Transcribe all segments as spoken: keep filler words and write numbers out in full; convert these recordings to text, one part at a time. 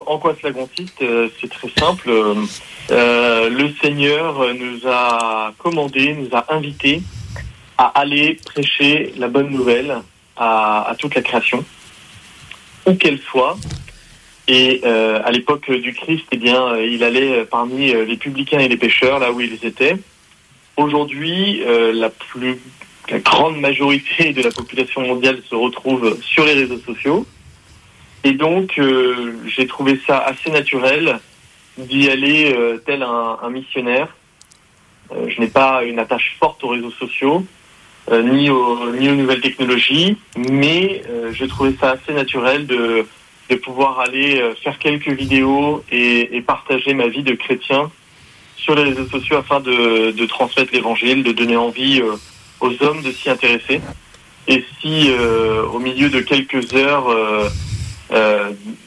En quoi cela consiste ? C'est très simple. Euh, le Seigneur nous a commandé, nous a invités à aller prêcher la bonne nouvelle à, à toute la création, où qu'elle soit. Et euh, à l'époque du Christ, eh bien, il allait parmi les publicains et les pécheurs, là où ils étaient. Aujourd'hui, euh, la plus la grande majorité de la population mondiale se retrouve sur les réseaux sociaux. Et donc, euh, j'ai trouvé ça assez naturel d'y aller euh, tel un, un missionnaire. Euh, je n'ai pas une attache forte aux réseaux sociaux, euh, ni, aux, ni aux nouvelles technologies, mais euh, je trouvais ça assez naturel de, de pouvoir aller euh, faire quelques vidéos et, et partager ma vie de chrétien sur les réseaux sociaux afin de, de transmettre l'évangile, de donner envie euh, aux hommes de s'y intéresser. Et si euh, au milieu de quelques heures euh, euh,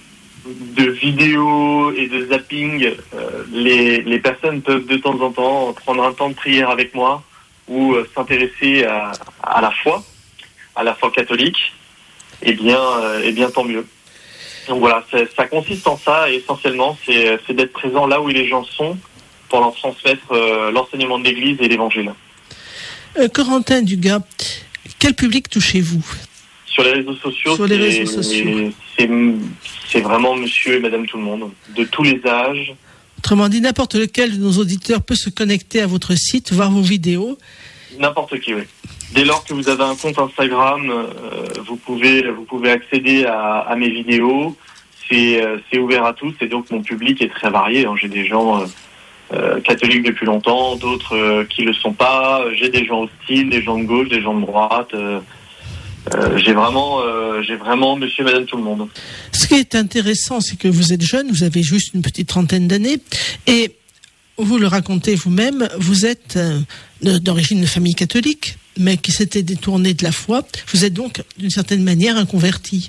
de vidéos et de zapping, euh, les, les personnes peuvent de temps en temps prendre un temps de prière avec moi ou euh, s'intéresser à, à la foi, à la foi catholique, eh bien, euh, eh bien tant mieux. Donc voilà, ça consiste en ça, et essentiellement, c'est, c'est d'être présent là où les gens sont pour leur transmettre euh, l'enseignement de l'Église et l'Évangile. Euh, Corentin Dugas, quel public touchez-vous ? Sur les réseaux sociaux, Sur les réseaux sociaux. C'est, c'est vraiment monsieur et madame tout le monde, de tous les âges. Autrement dit, n'importe lequel de nos auditeurs peut se connecter à votre site, voir vos vidéos. N'importe qui, oui. Dès lors que vous avez un compte Instagram, euh, vous pouvez vous pouvez accéder à, à mes vidéos. C'est, euh, c'est ouvert à tous, et donc mon public est très varié. Hein. J'ai des gens euh, euh, catholiques depuis longtemps, d'autres euh, qui le sont pas. J'ai des gens hostiles, des gens de gauche, des gens de droite. Euh, Euh, j'ai vraiment, euh, j'ai vraiment monsieur et madame tout le monde. Ce qui est intéressant, c'est que vous êtes jeune, vous avez juste une petite trentaine d'années, et vous le racontez vous-même, vous êtes euh, d'origine de famille catholique, mais qui s'était détourné de la foi. Vous êtes donc, d'une certaine manière, un converti.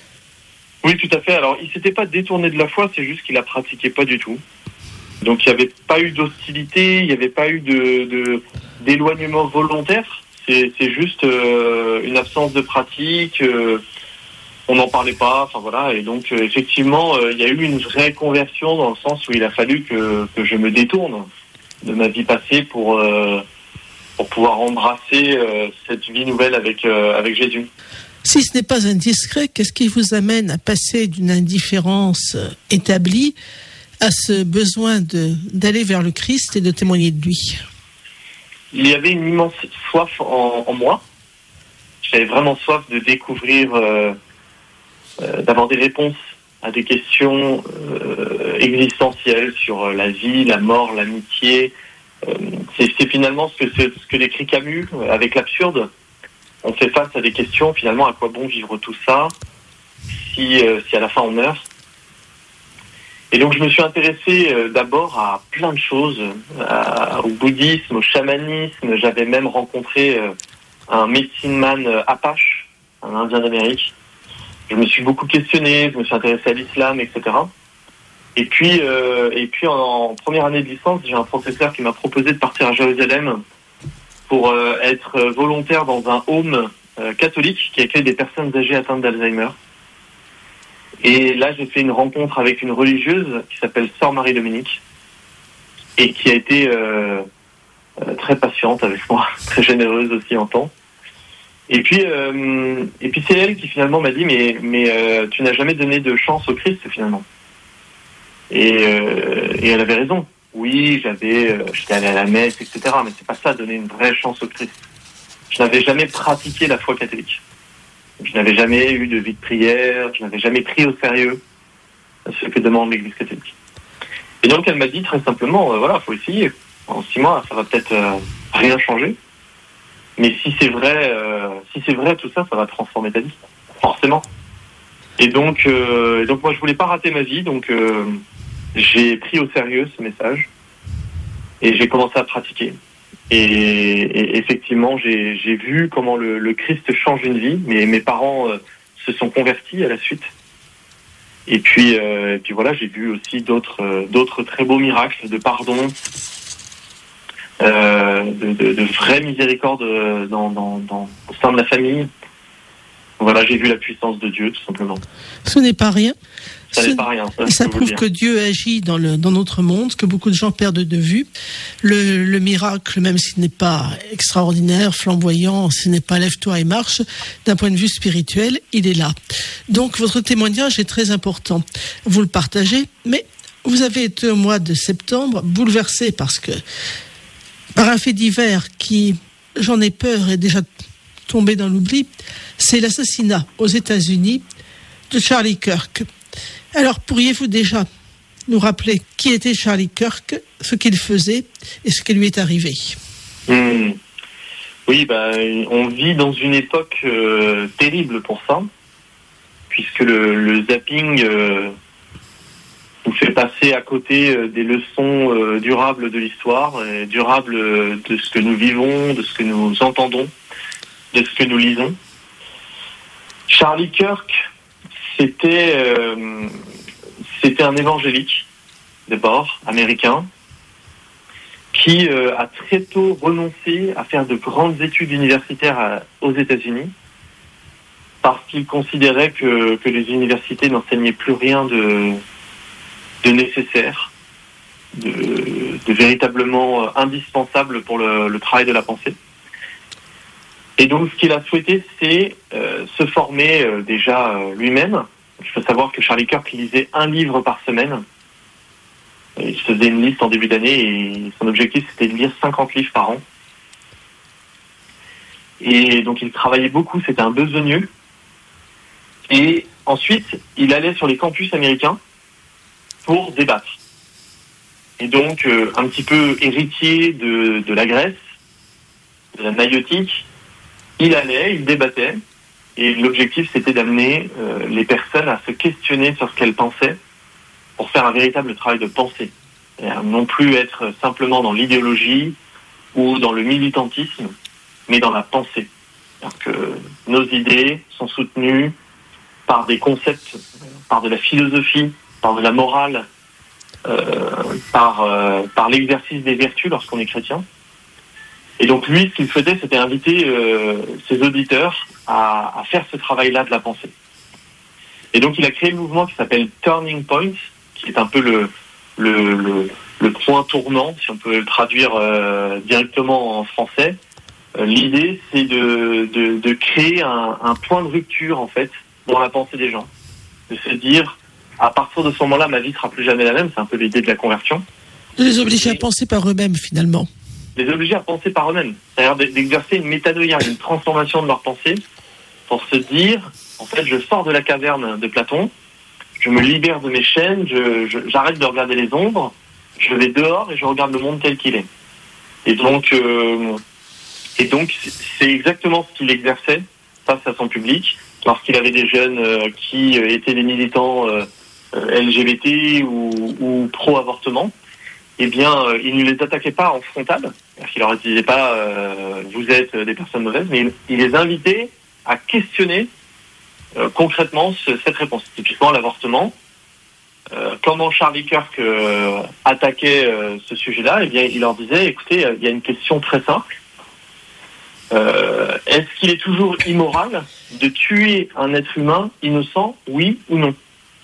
Oui, tout à fait. Alors, il s'était pas détourné de la foi, c'est juste qu'il la pratiquait pas du tout. Donc, il n'y avait pas eu d'hostilité, il n'y avait pas eu de, de, d'éloignement volontaire. C'est, c'est juste euh, une absence de pratique, euh, on n'en parlait pas, enfin voilà, et donc euh, effectivement, euh, il y a eu une vraie conversion dans le sens où il a fallu que, que je me détourne de ma vie passée pour, euh, pour pouvoir embrasser euh, cette vie nouvelle avec, euh, avec Jésus. Si ce n'est pas indiscret, qu'est-ce qui vous amène à passer d'une indifférence établie à ce besoin de, d'aller vers le Christ et de témoigner de lui ? Il y avait une immense soif en, en moi. J'avais vraiment soif de découvrir, euh, euh, d'avoir des réponses à des questions euh, existentielles sur la vie, la mort, l'amitié. Euh, c'est, c'est finalement ce que, c'est, ce que décrit Camus avec l'absurde. On fait face à des questions, finalement, à quoi bon vivre tout ça si, euh, si à la fin on meurt. Et donc je me suis intéressé euh, d'abord à plein de choses, à, au bouddhisme, au chamanisme. J'avais même rencontré euh, un medicine man euh, Apache, un Indien d'Amérique. Je me suis beaucoup questionné, je me suis intéressé à l'islam, et cetera. Et puis, euh, et puis en, en première année de licence, j'ai un professeur qui m'a proposé de partir à Jérusalem pour euh, être volontaire dans un home euh, catholique qui accueille des personnes âgées atteintes d'Alzheimer. Et là, j'ai fait une rencontre avec une religieuse qui s'appelle Sœur Marie-Dominique et qui a été euh, euh, très patiente avec moi, très généreuse aussi en temps. Et puis, euh, et puis c'est elle qui finalement m'a dit mais mais euh, tu n'as jamais donné de chance au Christ finalement. Et, euh, et elle avait raison. Oui, j'avais, euh, j'étais allé à la messe, et cetera. Mais c'est pas ça, donner une vraie chance au Christ. Je n'avais jamais pratiqué la foi catholique. Je n'avais jamais eu de vie de prière, je n'avais jamais pris au sérieux ce que demande l'Église catholique. Et donc elle m'a dit très simplement, euh, voilà, faut essayer. En six mois, ça va peut-être euh, rien changer. Mais si c'est vrai, euh, si c'est vrai tout ça, ça va transformer ta vie, forcément. Et donc, euh, et donc moi je voulais pas rater ma vie, donc euh, j'ai pris au sérieux ce message et j'ai commencé à pratiquer. Et, et effectivement, j'ai, j'ai vu comment le, le Christ change une vie. Mes, mes parents euh, se sont convertis à la suite. Et puis, euh, et puis voilà, j'ai vu aussi d'autres, euh, d'autres très beaux miracles de pardon, euh, de, de, de vraies miséricordes dans, dans, dans, au sein de la famille. Voilà, j'ai vu la puissance de Dieu, tout simplement. Ce n'est pas rien. Ça Ce... n'est pas rien. Ça, Et ça prouve que Dieu agit dans, le, dans notre monde, que beaucoup de gens perdent de vue. Le, le miracle, même s'il n'est pas extraordinaire, flamboyant, s'il n'est pas lève-toi et marche, d'un point de vue spirituel, il est là. Donc votre témoignage est très important. Vous le partagez, mais vous avez été au mois de septembre bouleversé parce que, par un fait divers qui, j'en ai peur, est déjà tombé dans l'oubli, c'est l'assassinat aux États-Unis de Charlie Kirk. Alors, pourriez-vous déjà nous rappeler qui était Charlie Kirk, ce qu'il faisait et ce qui lui est arrivé? mmh. Oui, bah, on vit dans une époque euh, terrible pour ça, puisque le, le zapping euh, nous fait passer à côté euh, des leçons euh, durables de l'histoire, et durables euh, de ce que nous vivons, de ce que nous entendons, de ce que nous lisons. Charlie Kirk, c'était euh, c'était un évangélique, d'abord, américain, qui euh, a très tôt renoncé à faire de grandes études universitaires à, aux États-Unis, parce qu'il considérait que, que les universités n'enseignaient plus rien de, de nécessaire, de, de véritablement indispensable pour le, le travail de la pensée. Et donc, ce qu'il a souhaité, c'est euh, se former euh, déjà euh, lui-même. Il faut savoir que Charlie Kirk lisait un livre par semaine. Il se faisait une liste en début d'année et son objectif, c'était de lire cinquante livres par an. Et donc, il travaillait beaucoup, c'était un besogneux. Et ensuite, il allait sur les campus américains pour débattre. Et donc, euh, un petit peu héritier de, de la Grèce, de la maïotique, il allait, il débattait, et l'objectif c'était d'amener euh, les personnes à se questionner sur ce qu'elles pensaient pour faire un véritable travail de pensée. Et à non plus être simplement dans l'idéologie ou dans le militantisme, mais dans la pensée. Alors que nos idées sont soutenues par des concepts, par de la philosophie, par de la morale, euh, par, euh, par l'exercice des vertus lorsqu'on est chrétien. Et donc lui, ce qu'il faisait, c'était inviter euh, ses auditeurs à, à faire ce travail-là de la pensée. Et donc il a créé le mouvement qui s'appelle Turning Point, qui est un peu le, le, le, le point tournant, si on peut le traduire euh, directement en français. Euh, l'idée, c'est de, de, de créer un, un point de rupture, en fait, dans la pensée des gens. De se dire, à partir de ce moment-là, ma vie ne sera plus jamais la même, c'est un peu l'idée de la conversion. De les obliger à penser par eux-mêmes, finalement. Les obliger à penser par eux-mêmes. C'est-à-dire d'exercer une métanoïa, une transformation de leur pensée, pour se dire, en fait, je sors de la caverne de Platon, je me libère de mes chaînes, je, je, j'arrête de regarder les ombres, je vais dehors et je regarde le monde tel qu'il est. Et donc, euh, et donc, c'est exactement ce qu'il exerçait face à son public, lorsqu'il avait des jeunes euh, qui euh, étaient des militants euh, L G B T ou, ou pro-avortement. Eh bien, euh, il ne les attaquait pas en frontal, il leur disait pas euh, « vous êtes des personnes mauvaises », mais il, il les invitait à questionner euh, concrètement ce, cette réponse. Typiquement, l'avortement. Euh, comment Charlie Kirk euh, attaquait euh, ce sujet-là? Eh bien, il leur disait « écoutez, il y a une question très simple. Euh, est-ce qu'il est toujours immoral de tuer un être humain innocent, oui ou non ?»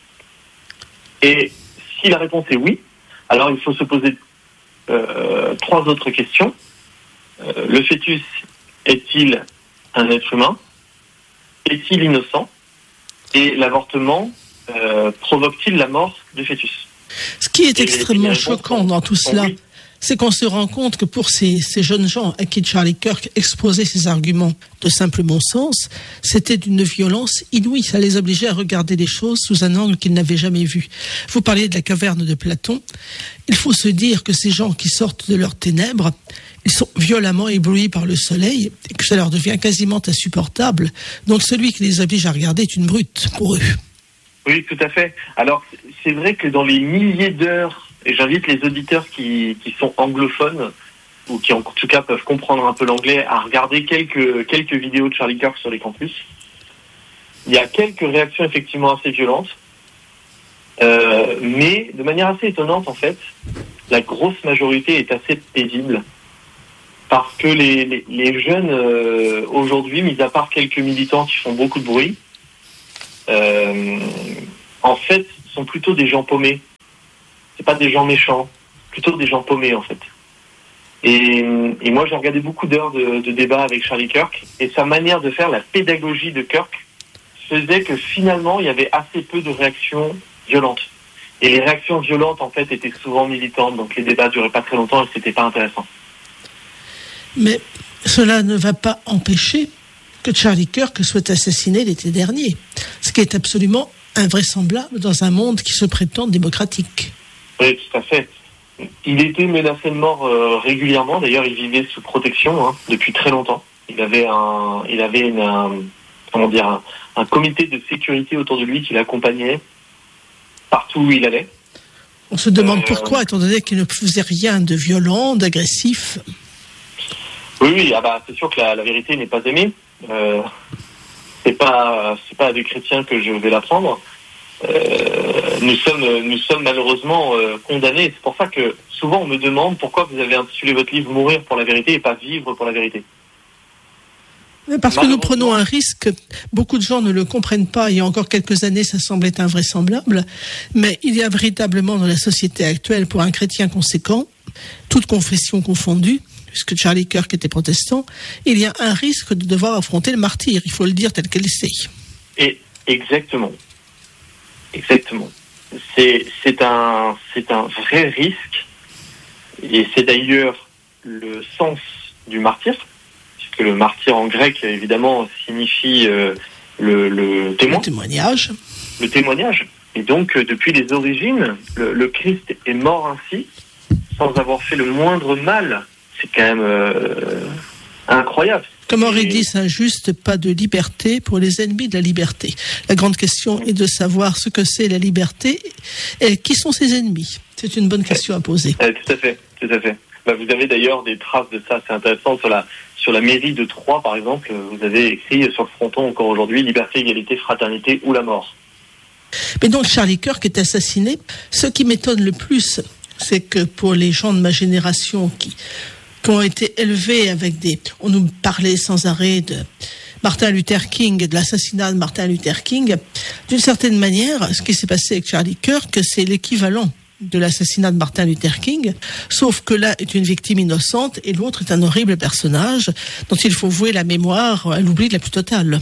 Et si la réponse est oui, alors il faut se poser euh, trois autres questions. Euh, le fœtus est-il un être humain? Est-il innocent? Et l'avortement euh, provoque-t-il la mort du fœtus? Ce qui est et extrêmement choquant dans tout cela, oui. c'est qu'on se rend compte que pour ces, ces jeunes gens à qui Charlie Kirk exposait ses arguments de simple bon sens, c'était d'une violence inouïe. Ça les obligeait à regarder les choses sous un angle qu'ils n'avaient jamais vu. Vous parliez de la caverne de Platon. Il faut se dire que ces gens qui sortent de leurs ténèbres, ils sont violemment éblouis par le soleil et que ça leur devient quasiment insupportable. Donc celui qui les oblige à regarder est une brute pour eux. Oui, tout à fait. Alors, c'est vrai que dans les milliers d'heures, et j'invite les auditeurs qui, qui sont anglophones, ou qui en tout cas peuvent comprendre un peu l'anglais, à regarder quelques, quelques vidéos de Charlie Kirk sur les campus. Il y a quelques réactions effectivement assez violentes, euh, mais de manière assez étonnante en fait, la grosse majorité est assez paisible. parce que les, les, les jeunes, euh, aujourd'hui, mis à part quelques militants qui font beaucoup de bruit, euh, en fait, sont plutôt des gens paumés. C'est pas des gens méchants, plutôt des gens paumés, en fait. Et, et moi, j'ai regardé beaucoup d'heures de, de débat avec Charlie Kirk, et sa manière de faire la pédagogie de Kirk faisait que finalement, il y avait assez peu de réactions violentes. Et les réactions violentes, en fait, étaient souvent militantes, donc les débats duraient pas très longtemps et c'était pas intéressant. Mais cela ne va pas empêcher que Charlie Kirk soit assassiné l'été dernier, ce qui est absolument invraisemblable dans un monde qui se prétend démocratique. Oui, tout à fait. Il était menacé de mort euh, régulièrement. D'ailleurs, il vivait sous protection hein, depuis très longtemps. Il avait un, il avait une, un, comment dire, un, un comité de sécurité autour de lui qui l'accompagnait partout où il allait. On se demande euh, pourquoi, étant donné qu'il ne faisait rien de violent, d'agressif. Oui, oui. Ah bah, c'est sûr que la, la vérité n'est pas aimée. Euh, c'est pas, c'est pas à des chrétiens que je vais l'apprendre. Euh, nous sommes, nous sommes malheureusement euh, condamnés. C'est pour ça que souvent on me demande pourquoi vous avez intitulé votre livre Mourir pour la vérité et pas Vivre pour la vérité. Parce que nous prenons un risque. Beaucoup de gens ne le comprennent pas. Il y a encore quelques années, ça semblait invraisemblable. Mais il y a véritablement dans la société actuelle, pour un chrétien conséquent, toute confession confondue, puisque Charlie Kirk était protestant, il y a un risque de devoir affronter le martyre. Il faut le dire tel qu'elle c'est. Et exactement. Exactement. C'est, c'est un, c'est un vrai risque. Et c'est d'ailleurs le sens du martyr. Que le martyr en grec, évidemment, signifie euh, le, le témoin. Le témoignage. Le témoignage. Et donc, euh, depuis les origines, le, le Christ est mort ainsi, sans avoir fait le moindre mal. C'est quand même euh, incroyable. Comme aurait dit Saint-Just, pas de liberté pour les ennemis de la liberté. La grande question est de savoir ce que c'est la liberté et qui sont ses ennemis. C'est une bonne question à poser. Euh, tout à fait, tout à fait. Bah, vous avez d'ailleurs des traces de ça, c'est intéressant, sur la, sur la mairie de Troyes, par exemple, vous avez écrit sur le fronton encore aujourd'hui, liberté, égalité, fraternité ou la mort. Mais donc Charlie Kirk est assassiné. Ce qui m'étonne le plus, c'est que pour les gens de ma génération qui, qui ont été élevés avec des... On nous parlait sans arrêt de Martin Luther King, de l'assassinat de Martin Luther King. D'une certaine manière, ce qui s'est passé avec Charlie Kirk, c'est l'équivalent de l'assassinat de Martin Luther King, sauf que l'un est une victime innocente et l'autre est un horrible personnage dont il faut vouer la mémoire à l'oubli de la plus totale.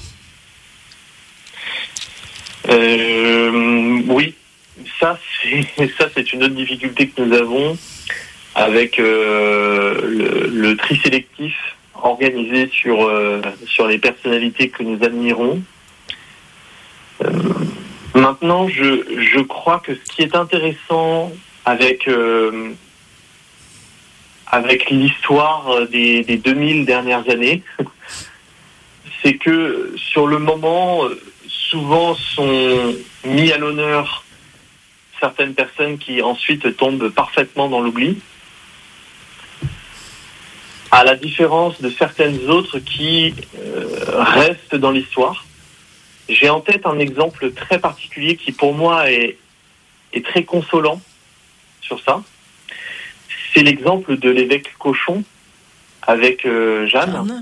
Euh, oui, ça c'est, ça c'est une autre difficulté que nous avons avec euh, le, le tri sélectif organisé sur, euh, sur les personnalités que nous admirons. Euh, Maintenant, je, je crois que ce qui est intéressant avec, euh, avec l'histoire des, des deux mille dernières années, c'est que sur le moment, souvent sont mis à l'honneur certaines personnes qui ensuite tombent parfaitement dans l'oubli, à la différence de certaines autres qui euh, restent dans l'histoire. J'ai en tête un exemple très particulier qui, pour moi, est, est très consolant sur ça. C'est l'exemple de l'évêque Cochon avec euh, Jeanne. Jeanne.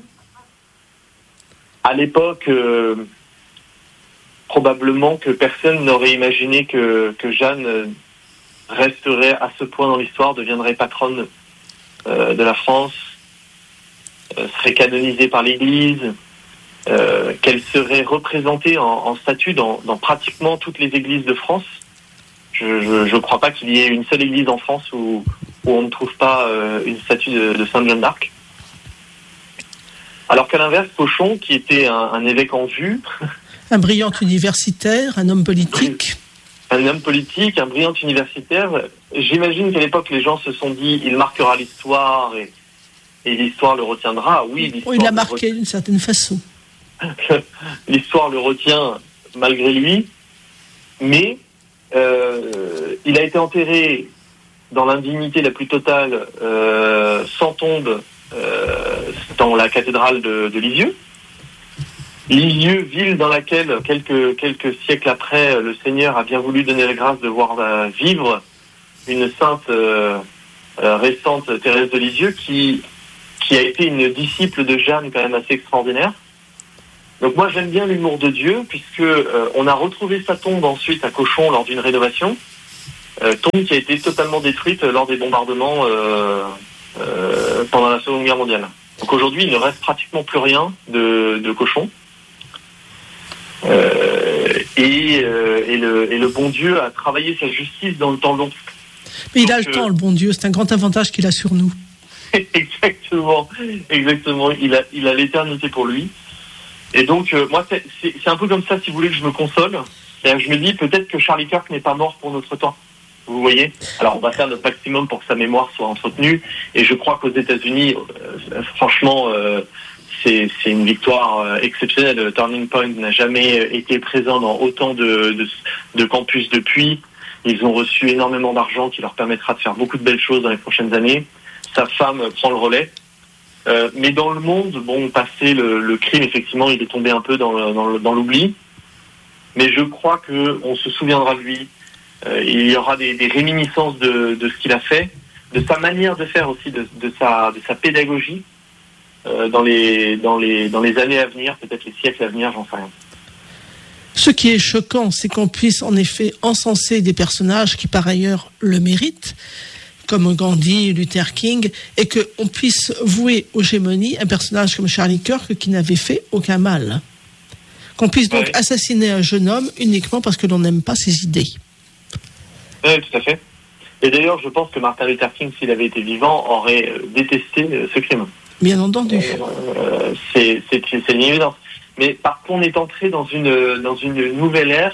À l'époque, euh, probablement que personne n'aurait imaginé que, que Jeanne resterait à ce point dans l'histoire, deviendrait patronne euh, de la France, euh, serait canonisée par l'Église, Euh, qu'elle serait représentée en, en statue dans, dans pratiquement toutes les églises de France. Je ne crois pas qu'il y ait une seule église en France où, où on ne trouve pas euh, une statue de, de Sainte Jeanne d'Arc. Alors qu'à l'inverse, Cochon, qui était un, un évêque en vue... Un brillant universitaire, un homme politique. Un homme politique, un brillant universitaire. J'imagine qu'à l'époque, les gens se sont dit, il marquera l'histoire et, et l'histoire le retiendra. Oui, l'histoire oh, il l'a marqué d'une certaine façon. L'histoire le retient malgré lui, mais euh, il a été enterré dans l'indignité la plus totale, euh, sans tombe, euh, dans la cathédrale de, de Lisieux. Lisieux, ville dans laquelle, quelques, quelques siècles après, le Seigneur a bien voulu donner la grâce de voir euh, vivre une sainte euh, euh, récente, Thérèse de Lisieux, qui, qui a été une disciple de Jeanne quand même assez extraordinaire. Donc moi j'aime bien l'humour de Dieu, puisque euh, on a retrouvé sa tombe ensuite à Cochon lors d'une rénovation, euh, tombe qui a été totalement détruite lors des bombardements euh, euh, pendant la Seconde Guerre mondiale. Donc aujourd'hui il ne reste pratiquement plus rien de, de Cochon. Euh, et, euh, et, le, et le bon Dieu a travaillé sa justice dans le temps long. Mais il Donc, a le euh, temps, le bon Dieu, c'est un grand avantage qu'il a sur nous. Exactement, exactement. Il a, il a l'éternité pour lui. Et donc, euh, moi, c'est, c'est, c'est un peu comme ça, si vous voulez, que je me console. C'est-à-dire que je me dis, peut-être que Charlie Kirk n'est pas mort pour notre temps. Vous voyez ? Alors, on va faire notre maximum pour que sa mémoire soit entretenue. Et je crois qu'aux États-Unis, euh, franchement, euh, c'est, c'est une victoire euh, exceptionnelle. Turning Point n'a jamais été présent dans autant de, de, de campus depuis. Ils ont reçu énormément d'argent qui leur permettra de faire beaucoup de belles choses dans les prochaines années. Sa femme prend le relais. Euh, mais dans le monde, bon, passé le, le crime, effectivement, il est tombé un peu dans, le, dans, le, dans l'oubli. Mais je crois qu'on se souviendra de lui. Euh, il y aura des, des réminiscences de, de ce qu'il a fait, de sa manière de faire aussi, de, de, sa, de sa pédagogie euh, dans, les, dans, les, dans les années à venir, peut-être les siècles à venir, j'en sais rien. Ce qui est choquant, c'est qu'on puisse en effet encenser des personnages qui par ailleurs le méritent, comme Gandhi, Luther King, et qu'on puisse vouer aux gémonies un personnage comme Charlie Kirk qui n'avait fait aucun mal. Qu'on puisse donc oui. assassiner un jeune homme uniquement parce que l'on n'aime pas ses idées. Oui, tout à fait. Et d'ailleurs, je pense que Martin Luther King, s'il avait été vivant, aurait détesté ce crime. Bien entendu. Euh, c'est, c'est, c'est une évidence. Mais par contre, on est entré dans une, dans une nouvelle ère.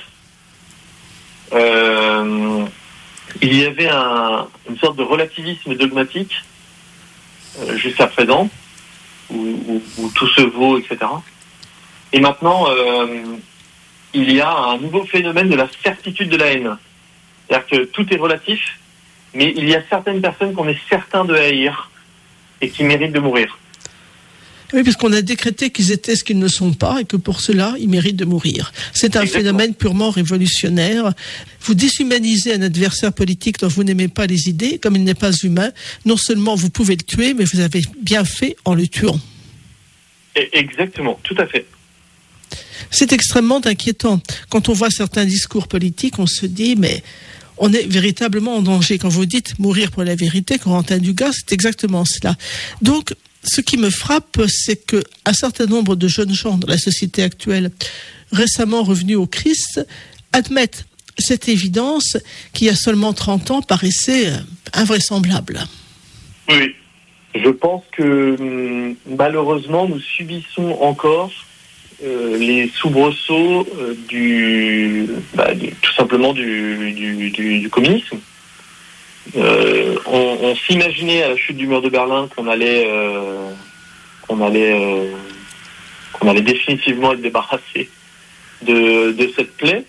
Euh, il y avait un, une sorte de relativisme dogmatique euh, jusqu'à présent, où, où, où tout se vaut, et cetera. Et maintenant, euh, il y a un nouveau phénomène de la certitude de la haine. C'est-à-dire que tout est relatif, mais il y a certaines personnes qu'on est certain de haïr et qui méritent de mourir. Oui, parce qu'on a décrété qu'ils étaient ce qu'ils ne sont pas et que pour cela, ils méritent de mourir. C'est un Exactement. Phénomène purement révolutionnaire. Vous déshumanisez un adversaire politique dont vous n'aimez pas les idées, comme il n'est pas humain. Non seulement vous pouvez le tuer, mais vous avez bien fait en le tuant. Exactement, tout à fait. C'est extrêmement inquiétant. Quand on voit certains discours politiques, on se dit, mais on est véritablement en danger. Quand vous dites mourir pour la vérité, Corentin Dugas, c'est exactement cela. Donc, ce qui me frappe, c'est que un certain nombre de jeunes gens dans la société actuelle, récemment revenus au Christ, admettent cette évidence qui, il y a seulement trente ans, paraissait invraisemblable. Oui, je pense que malheureusement, nous subissons encore euh, les soubresauts euh, du, bah, du, tout simplement du, du, du, du communisme. Euh, on, on s'imaginait à la chute du mur de Berlin qu'on allait, euh, qu'on allait, euh, qu'on allait définitivement être débarrassé de, de cette plaie,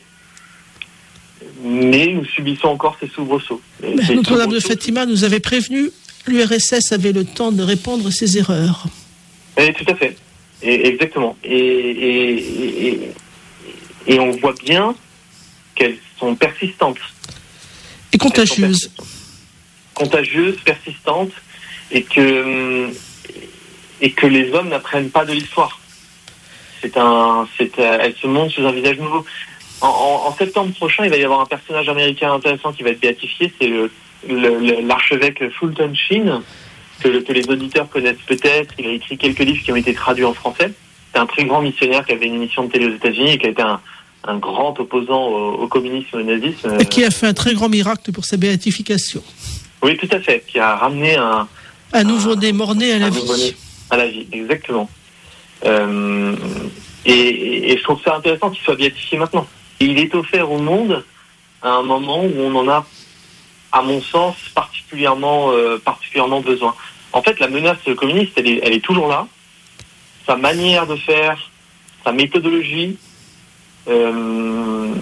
mais nous subissons encore ces soubresauts. Notre-Dame de Fatima nous avait prévenu, l'U R S S avait le temps de répandre ses erreurs. Et, tout à fait, et, exactement. Et, et, et, et on voit bien qu'elles sont persistantes. Et contagieuses. Contagieuse, persistante, et que et que les hommes n'apprennent pas de l'histoire. C'est un, c'est, elle se montre sous un visage nouveau. En, en, en septembre prochain, il va y avoir un personnage américain intéressant qui va être béatifié. C'est le, le, l'archevêque Fulton Sheen, que, que les auditeurs connaissent peut-être. Il a écrit quelques livres qui ont été traduits en français. C'est un très grand missionnaire qui avait une émission de télé aux États-Unis et qui a été un un grand opposant au, au communisme et au nazisme. Et qui a fait un très grand miracle pour sa béatification. Oui, tout à fait. Qui a ramené un... Un nouveau-né mort-né à la vie. À la vie, exactement. Euh, et, et je trouve ça intéressant qu'il soit béatifié maintenant. Et il est offert au monde à un moment où on en a, à mon sens, particulièrement, euh, particulièrement besoin. En fait, la menace communiste, elle est, elle est toujours là. Sa manière de faire, sa méthodologie, Euh,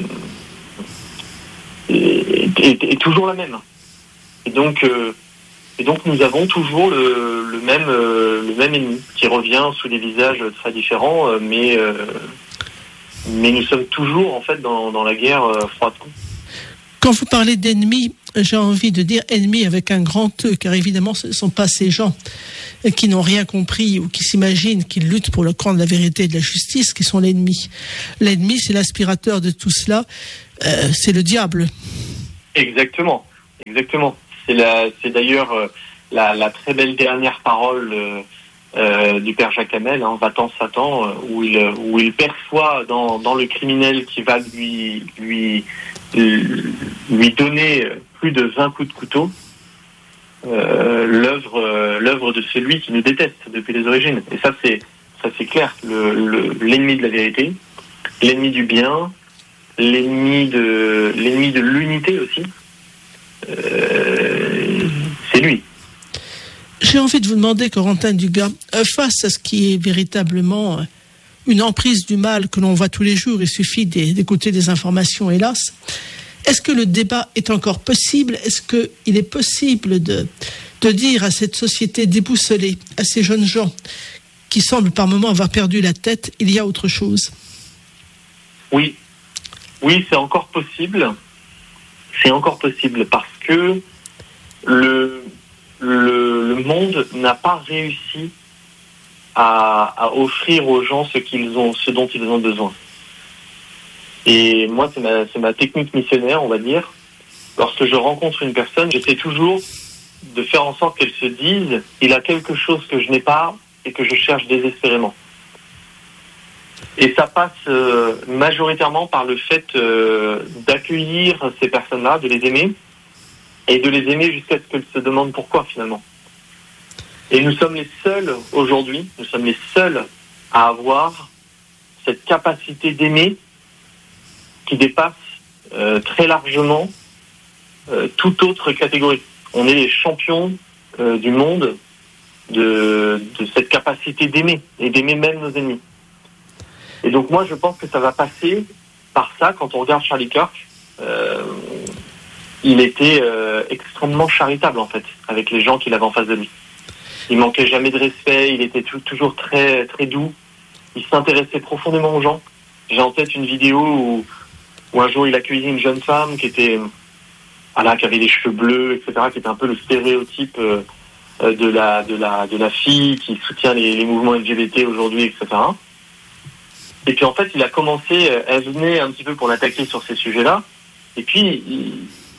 est, est, est toujours la même. Et donc, euh, et donc nous avons toujours le, le même euh, le même ennemi qui revient sous des visages très différents, euh, mais euh, mais nous sommes toujours en fait dans, dans la guerre euh, froide. Quand vous parlez d'ennemis, j'ai envie de dire ennemis avec un grand E, car évidemment, ce ne sont pas ces gens qui n'ont rien compris ou qui s'imaginent qu'ils luttent pour le camp de la vérité et de la justice qui sont l'ennemi. L'ennemi, c'est l'aspirateur de tout cela, euh, c'est le diable. Exactement, exactement. C'est, la, c'est d'ailleurs euh, la, la très belle dernière parole euh, euh, du père Jacques Hamel, hein, Va-t'en Satan, euh, où, il, où il perçoit dans, dans le criminel qui va lui, lui, lui donner plus de vingt coups de couteau, euh, l'œuvre, euh, l'œuvre de celui qui nous déteste depuis les origines. Et ça, c'est, ça, c'est clair. Le, le, l'ennemi de la vérité, l'ennemi du bien, l'ennemi de, l'ennemi de l'unité aussi, euh, c'est lui. J'ai envie de vous demander, Corentin Dugas, face à ce qui est véritablement une emprise du mal que l'on voit tous les jours, il suffit d'écouter des informations, hélas, est-ce que le débat est encore possible? Est-ce qu'il est possible de, de dire à cette société déboussolée, à ces jeunes gens qui semblent par moments avoir perdu la tête, il y a autre chose? Oui, oui, c'est encore possible. C'est encore possible parce que le, le, le monde n'a pas réussi à, à offrir aux gens ce qu'ils ont, ce dont ils ont besoin. Et moi, c'est ma, c'est ma technique missionnaire, on va dire. Lorsque je rencontre une personne, j'essaie toujours de faire en sorte qu'elle se dise « il a quelque chose que je n'ai pas et que je cherche désespérément ». Et ça passe euh, majoritairement par le fait euh, d'accueillir ces personnes-là, de les aimer, et de les aimer jusqu'à ce qu'elles se demandent pourquoi, finalement. Et nous sommes les seuls, aujourd'hui, nous sommes les seuls à avoir cette capacité d'aimer qui dépasse euh, très largement euh, toute autre catégorie. On est les champions euh, du monde de, de cette capacité d'aimer, et d'aimer même nos ennemis. Et donc moi, je pense que ça va passer par ça. Quand on regarde Charlie Kirk, euh, il était euh, extrêmement charitable, en fait, avec les gens qu'il avait en face de lui. Il manquait jamais de respect, il était tout, toujours très, très doux. Il s'intéressait profondément aux gens. J'ai en tête une vidéo où, où un jour il accueillait une jeune femme qui était, voilà, qui avait les cheveux bleus, et cetera, qui était un peu le stéréotype euh, de la, de la, de la fille qui soutient les, les mouvements L G B T aujourd'hui, et cetera. Et puis en fait, il a commencé, elle venait un petit peu pour l'attaquer sur ces sujets-là. Et puis, il,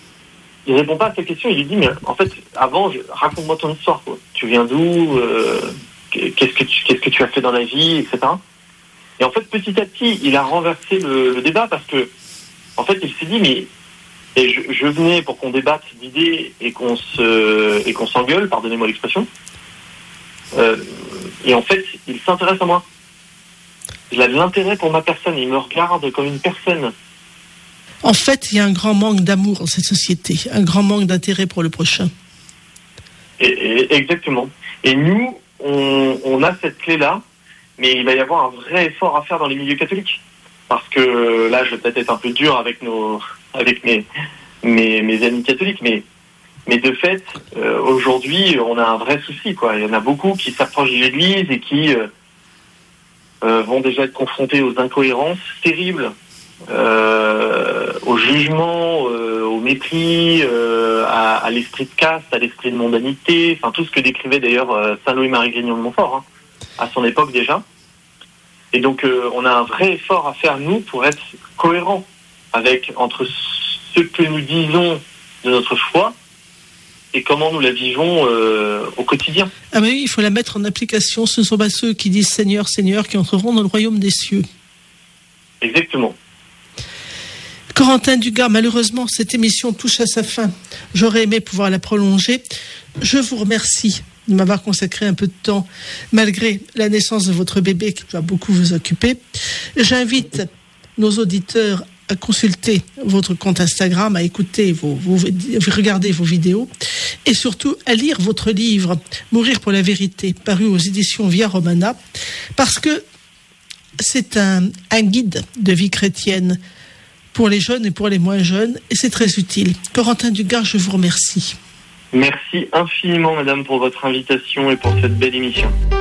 il répond pas à cette question. Il lui dit, mais en fait, avant, je, raconte-moi ton histoire, quoi. Tu viens d'où euh, qu'est-ce que tu, qu'est-ce que tu as fait dans la vie, et cetera. Et en fait, petit à petit, il a renversé le, le débat parce que, en fait, il s'est dit, mais et je, je venais pour qu'on débatte d'idées et qu'on se et qu'on s'engueule, pardonnez-moi l'expression. Euh, et en fait, il s'intéresse à moi. Il a de l'intérêt pour ma personne, il me regarde comme une personne. En fait, il y a un grand manque d'amour dans cette société, un grand manque d'intérêt pour le prochain. Et, et, exactement. Et nous, on, on a cette clé-là, mais il va y avoir un vrai effort à faire dans les milieux catholiques. Parce que là, je vais peut-être être un peu dur avec nos, avec mes, mes, mes amis catholiques, mais, mais de fait, euh, aujourd'hui, on a un vrai souci, quoi. Il y en a beaucoup qui s'approchent de l'Église et qui euh, euh, vont déjà être confrontés aux incohérences terribles, euh, au jugement, euh, au mépris, euh, à, à l'esprit de caste, à l'esprit de mondanité, enfin tout ce que décrivait d'ailleurs euh, Saint Louis-Marie Grignon de Montfort, hein, à son époque déjà. Et donc euh, on a un vrai effort à faire, nous, pour être cohérents avec, entre ce que nous disons de notre foi et comment nous la vivons euh, au quotidien. Ah mais oui, il faut la mettre en application. Ce ne sont pas ceux qui disent Seigneur, Seigneur qui entreront dans le royaume des cieux. Exactement. Corentin Dugas, malheureusement, cette émission touche à sa fin. J'aurais aimé pouvoir la prolonger. Je vous remercie de m'avoir consacré un peu de temps, malgré la naissance de votre bébé qui doit beaucoup vous occuper. J'invite nos auditeurs à consulter votre compte Instagram, à écouter vos, vos, regarder vos vidéos et surtout à lire votre livre « Mourir pour la vérité » paru aux éditions Via Romana, parce que c'est un, un guide de vie chrétienne pour les jeunes et pour les moins jeunes, et c'est très utile. Corentin Dugas, je vous remercie. Merci infiniment, madame, pour votre invitation et pour cette belle émission.